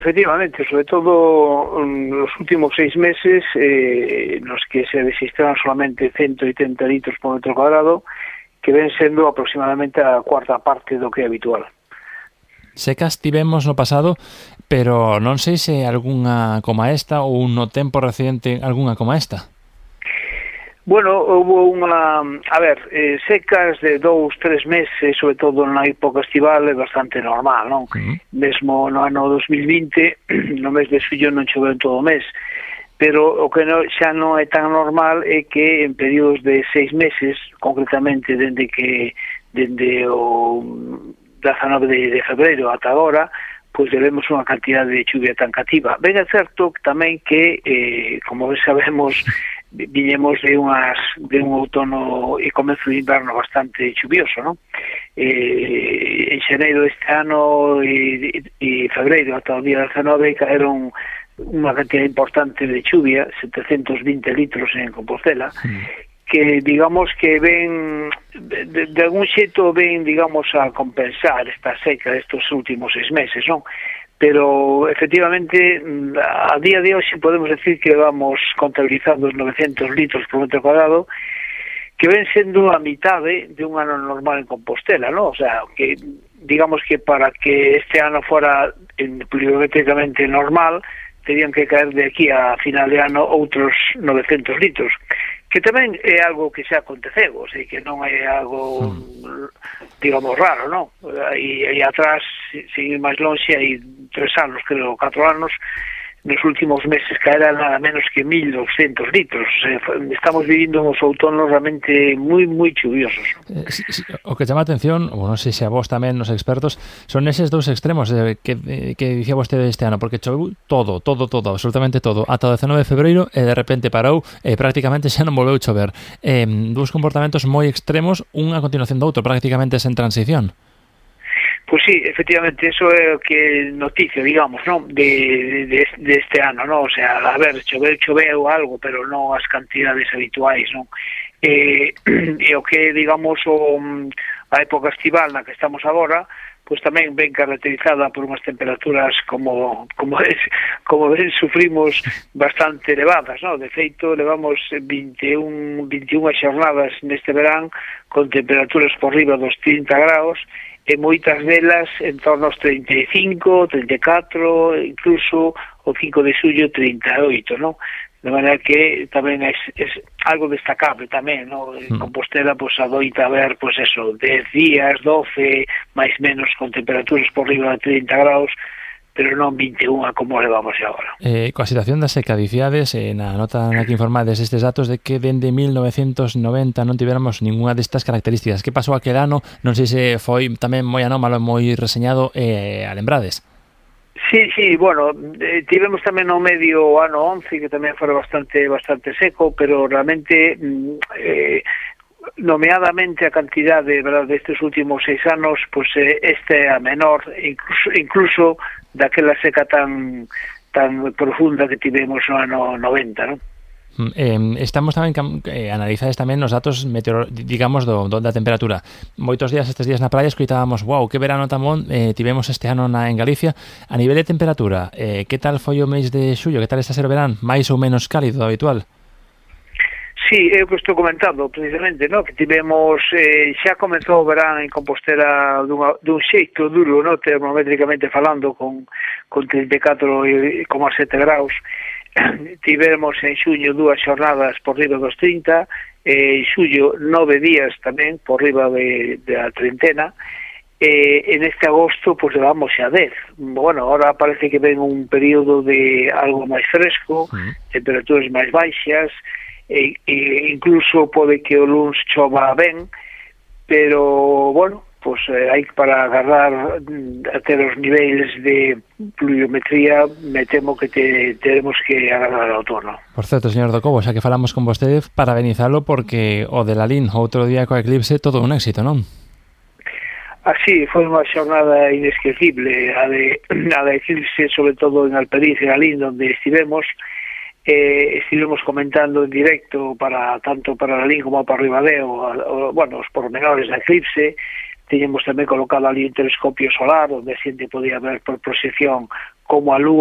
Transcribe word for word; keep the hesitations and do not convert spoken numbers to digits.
Efectivamente, sobre todo nos últimos seis meses, eh, nos que se registraron solamente ciento oitenta litros por metro cuadrado, que ven sendo aproximadamente a cuarta parte do que é habitual. Secas tivemos no pasado, pero non sei se algunha como esta ou no tempo reciente algunha como esta. Bueno, houve unha, a ver, eh, secas de dous, tres meses, sobre todo na época estival, é bastante normal, non? Uh-huh. Mesmo no ano dos mil vinte, no mes de xullo non choveu todo o mes, pero o que no, xa non é tan normal é que en períodos de seis meses, concretamente dende que dende o dezanove de, de febreiro ata agora, pois debemos unha cantidad de chuvia tan cativa. Ben é certo tamén que, eh, como sabemos, viñemos de unhas de un outono e comezo de inverno bastante chuvioso, non? Eh, en xaneiro deste ano e, e febreiro ata o día dezanove caeron unha cantidad importante de chuvia, setecentos vinte litros en Compostela, sí. Que digamos que ven de, de algún xeito ven, digamos, a compensar esta seca destos últimos seis meses, non? Pero efectivamente a día de hoxe podemos decir que vamos contabilizando os novecentos litros por metro cuadrado, que ven sendo a mitade de un ano normal en Compostela, ¿no? O sea, que digamos que para que este ano fuera pluviométricamente normal, terían que caer de aquí a final de ano outros novecentos litros, que tamén é algo que xa aconteceu, o sea, que non é algo, digamos, raro, non? E, e atrás, sin ir máis longe, hai tres anos, creo, catro anos, nos últimos meses caerá nada menos que mil doscientos litros. O sea, estamos vivindo uns outonos realmente moi, moi chuviosos. Eh, sí, sí, o que chama a atención, ou non sei se a vos tamén, os expertos, son eses dous extremos eh, que, eh, que dicía vostede este ano, porque choveu todo, todo, todo, absolutamente todo, ata o dezanove de febreiro e de repente parou e prácticamente xa non volveu chover. Eh, dous comportamentos moi extremos, un a continuación do outro, prácticamente sen transición. Pois sí, efectivamente, eso é o que noticia, digamos, non, de, de, de este ano, non, o sea, a ver, choveu, choveu algo, pero non as cantidades habituais, non, e, e o que, digamos, o, a época estival na que estamos agora, pois tamén ben caracterizada por unhas temperaturas como como es, como ven sufrimos bastante elevadas, non, de feito, levamos vinte e un, vinte e unha xornadas neste verán con temperaturas por riba dos trinta graus, e moitas delas en torno aos trinta e cinco, trinta e catro, incluso o cinco de xullo trinta e oito, non? De maneira que tamén é, é algo destacable tamén, non? En Compostela, pois, adoita haber, pois, eso, dez días, doce, máis menos con temperaturas por riba de trinta graus, pero non vinte e un como levamos agora. Eh, coa situación da seca, dicíades, eh, na nota na que informades estes datos de que dende mil novecentos noventa non tivéramos ninguna destas características. Que pasou aquel ano? Non sei se foi tamén moi anómalo, moi reseñado, eh, a lembrades. Sí, sí, bueno, eh, tivemos tamén no medio ano once, que tamén foi bastante bastante seco, pero realmente eh, nomeadamente a cantidade, verdad, destes últimos seis anos, pois pues, eh, este é a menor, incluso, incluso daquela seca tan tan profunda que tivemos no ano noventa, non? Eh, estamos tamén eh, analizades tamén os datos meteor, digamos, do, do, da temperatura. Moitos días, estes días na praia, escoitábamos, wow, que verano tan bon eh, tivemos este ano na, en Galicia. A nivel de temperatura, eh, que tal foi o mes de xullo? Que tal está a ser o verán? Mais ou menos cálido do habitual? Sí, é o que estou comentando precisamente, no? Que tivemos, eh, xa comezou o verán en Compostela dunha, dun xeito duro, no? Termométricamente falando, con, con trinta e catro coma sete graus. Tivemos en xuño dúas xornadas por riba dos trinta, eh, en xullo nove días tamén por riba de, de a trintena, e en este agosto pues levamos xa dez. Bueno, ahora parece que ven un período de algo máis fresco, uh-huh. temperaturas máis baixas, e, e incluso pode que o luns chova ben, pero, bueno, pues eh, hai para agarrar a ter os niveis de pluviometría, me temo que te, teremos que agarrar ao outono. Por certo, señor Docobo, xa que falamos con vostede, parabenizalo porque o de Lalín, outro día co eclipse, todo un éxito, non? Así, foi unha xornada inesquecible, a de, a de eclipse, sobre todo en Alperiz e Lalín, onde estivemos, eh, estivemos comentando en directo para tanto para Lalín como para Ribadeo, o, o, bueno, os pormenores da eclipse. Tiñemos tamén colocado ali un telescopio solar onde a xente podía ver por proxección como a Lugo